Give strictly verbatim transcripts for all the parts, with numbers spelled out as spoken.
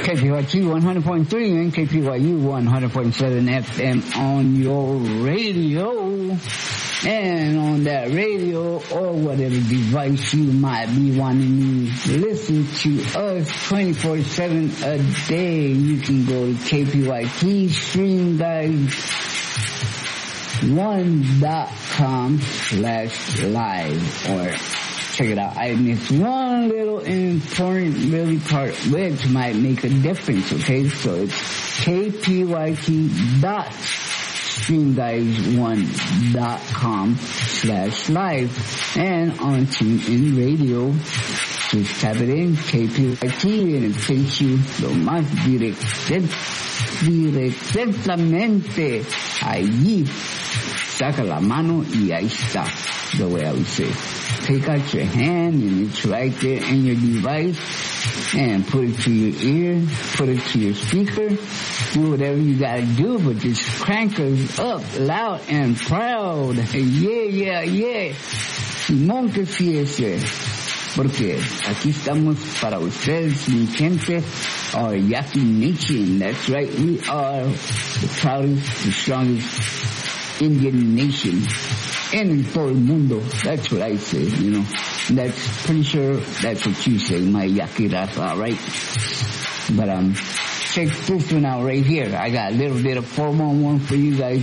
K P Y T one hundred point three and K P Y U one hundred point seven F M on your radio. And on that radio or whatever device you might be wanting to listen to us twenty-four seven a day, you can go to K P Y T Stream Guys one dot com slash live, or check it out. I missed one little important really part which might make a difference, okay? So it's K P Y T dot stream guys one dot com slash live, and on TuneIn Radio, just type it in, K P Y T, and it takes you lo más directe, directamente allí. Saca la mano y ahí está, the way I would say. Take out your hand and it's right there in your device, and put it to your ear, put it to your speaker, do whatever you gotta do, but just crank us up loud and proud. Yeah, yeah, yeah. Simón que sí es, porque aquí estamos para ustedes, mi gente, our Yaqui Nation. That's right, we are the proudest, the strongest Indian nation in todo el mundo. That's what I say, you know. That's pretty sure that's what you say, my Yaqui Raza, right? But um, check this one out right here. I got a little bit of four one one for you guys.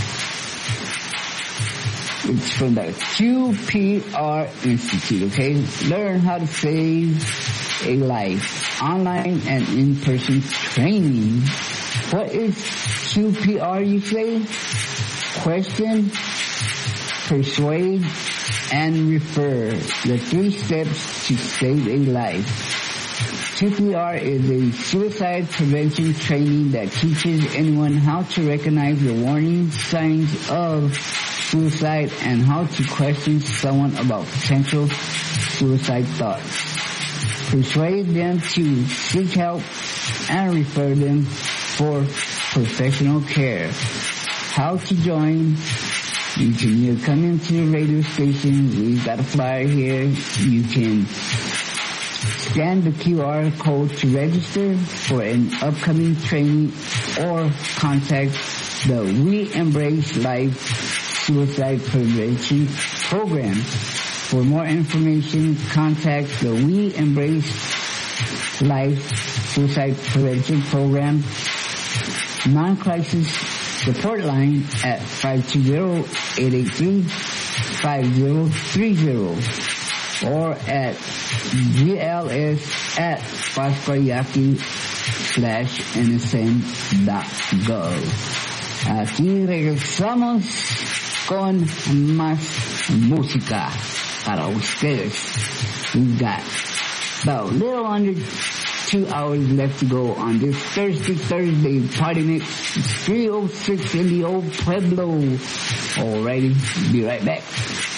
It's from the Q P R Institute, okay? Learn how to save a life. Online and in-person training. What is Q P R, you say? Question, persuade, and refer. The three steps to save a life. Q P R is a suicide prevention training that teaches anyone how to recognize the warning signs of suicide and how to question someone about potential suicide thoughts. Persuade them to seek help and refer them for professional care. How to join? You can either come into the radio station. We've got a flyer here. You can scan the Q R code to register for an upcoming training or contact the We Embrace Life Suicide Prevention Program. For more information, contact the We Embrace Life Suicide Prevention Program non-crisis support line at five two zero, eight eight three, five zero three zero or at G L S at pascuayaqui slash N S N dot gov. Aquí regresamos con más música para ustedes. We've got about a little under two hours left to go on this Thursday, Thursday party mix. It's three oh six in the old Pueblo. Alrighty, be right back.